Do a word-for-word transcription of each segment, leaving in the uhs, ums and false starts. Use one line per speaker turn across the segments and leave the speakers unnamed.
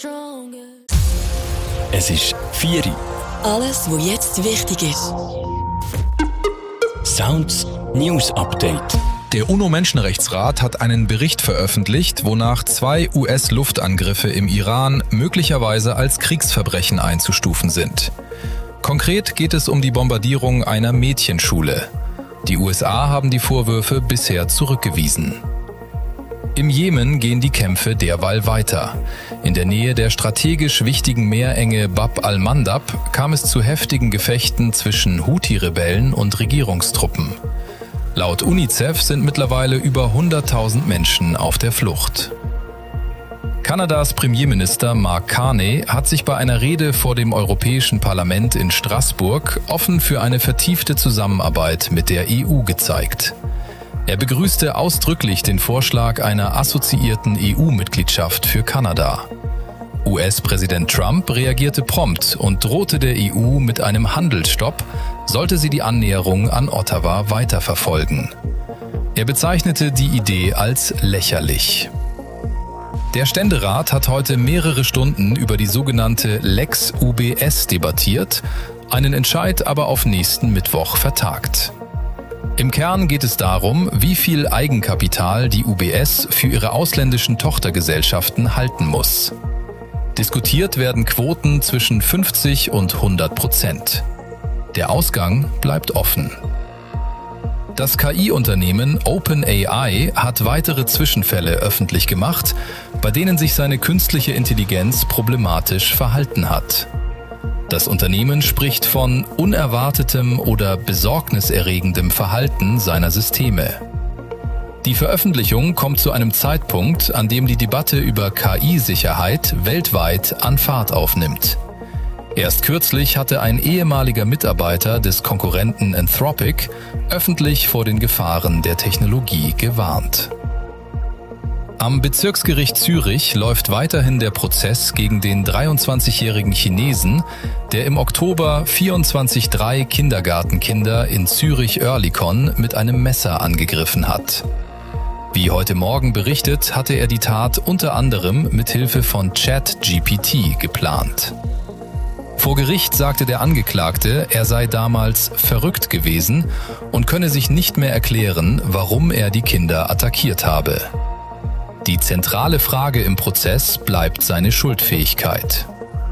Es ist vier Uhr.
Alles, was jetzt wichtig ist.
Sounds News Update.
Der UNO-Menschenrechtsrat hat einen Bericht veröffentlicht, wonach zwei U S-Luftangriffe im Iran möglicherweise als Kriegsverbrechen einzustufen sind. Konkret geht es um die Bombardierung einer Mädchenschule. Die U S A haben die Vorwürfe bisher zurückgewiesen. Im Jemen gehen die Kämpfe derweil weiter. In der Nähe der strategisch wichtigen Meerenge Bab al-Mandab kam es zu heftigen Gefechten zwischen Houthi-Rebellen und Regierungstruppen. Laut UNICEF sind mittlerweile über hunderttausend Menschen auf der Flucht. Kanadas Premierminister Mark Carney hat sich bei einer Rede vor dem Europäischen Parlament in Straßburg offen für eine vertiefte Zusammenarbeit mit der E U gezeigt. Er begrüßte ausdrücklich den Vorschlag einer assoziierten E U-Mitgliedschaft für Kanada. U S-Präsident Trump reagierte prompt und drohte der E U mit einem Handelsstopp, sollte sie die Annäherung an Ottawa weiterverfolgen. Er bezeichnete die Idee als lächerlich. Der Ständerat hat heute mehrere Stunden über die sogenannte Lex U B S debattiert, einen Entscheid aber auf nächsten Mittwoch vertagt. Im Kern geht es darum, wie viel Eigenkapital die U B S für ihre ausländischen Tochtergesellschaften halten muss. Diskutiert werden Quoten zwischen fünfzig und hundert Prozent. Der Ausgang bleibt offen. Das K I-Unternehmen OpenAI hat weitere Zwischenfälle öffentlich gemacht, bei denen sich seine künstliche Intelligenz problematisch verhalten hat. Das Unternehmen spricht von unerwartetem oder besorgniserregendem Verhalten seiner Systeme. Die Veröffentlichung kommt zu einem Zeitpunkt, an dem die Debatte über K I-Sicherheit weltweit an Fahrt aufnimmt. Erst kürzlich hatte ein ehemaliger Mitarbeiter des Konkurrenten Anthropic öffentlich vor den Gefahren der Technologie gewarnt. Am Bezirksgericht Zürich läuft weiterhin der Prozess gegen den dreiundzwanzigjährigen Chinesen, der im Oktober vierundzwanzig Komma drei Kindergartenkinder in Zürich-Oerlikon mit einem Messer angegriffen hat. Wie heute Morgen berichtet, hatte er die Tat unter anderem mit Hilfe von ChatGPT geplant. Vor Gericht sagte der Angeklagte, er sei damals verrückt gewesen und könne sich nicht mehr erklären, warum er die Kinder attackiert habe. Die zentrale Frage im Prozess bleibt seine Schuldfähigkeit.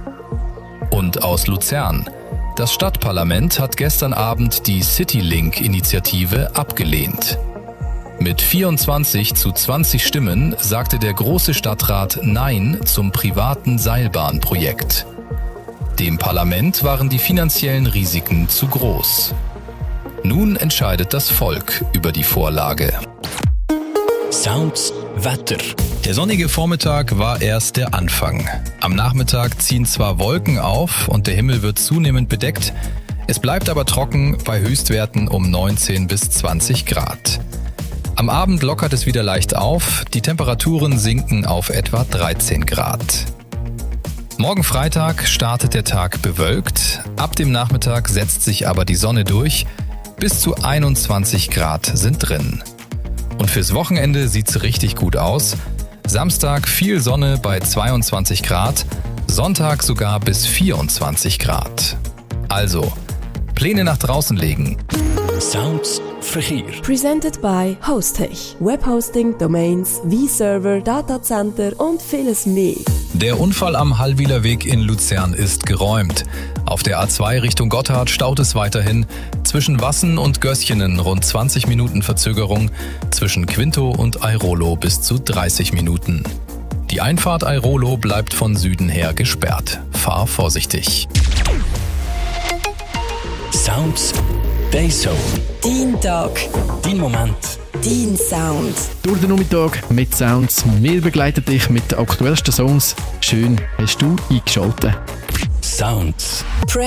Und aus Luzern. Das Stadtparlament hat gestern Abend die Citylink-Initiative abgelehnt. Mit vierundzwanzig zu zwanzig Stimmen sagte der Große Stadtrat Nein zum privaten Seilbahnprojekt. Dem Parlament waren die finanziellen Risiken zu groß. Nun entscheidet das Volk über die Vorlage.
Sounds Wetter.
Der sonnige Vormittag war erst der Anfang. Am Nachmittag ziehen zwar Wolken auf und der Himmel wird zunehmend bedeckt, es bleibt aber trocken bei Höchstwerten um neunzehn bis zwanzig Grad. Am Abend lockert es wieder leicht auf, die Temperaturen sinken auf etwa dreizehn Grad. Morgen Freitag startet der Tag bewölkt, ab dem Nachmittag setzt sich aber die Sonne durch, bis zu einundzwanzig Grad sind drin. Und fürs Wochenende sieht's richtig gut aus. Samstag viel Sonne bei zweiundzwanzig Grad, Sonntag sogar bis vierundzwanzig Grad. Also, Pläne nach draußen legen.
Sounds Verkehr.
Presented by Hostech. Webhosting, Domains, V-Server, Datacenter und vieles mehr.
Der Unfall am Hallwiler Weg in Luzern ist geräumt. Auf der A zwei Richtung Gotthard staut es weiterhin. Zwischen Wassen und Gößchenen rund zwanzig Minuten Verzögerung. Zwischen Quinto und Airolo bis zu dreißig Minuten. Die Einfahrt Airolo bleibt von Süden her gesperrt. Fahr vorsichtig.
Sounds Dayzone.
Dein Tag.
Dein Moment.
Dein Sound.
Durch den Nachmittag mit Sounds. Wir begleiten dich mit den aktuellsten Songs. Schön hast du eingeschaltet.
Sounds.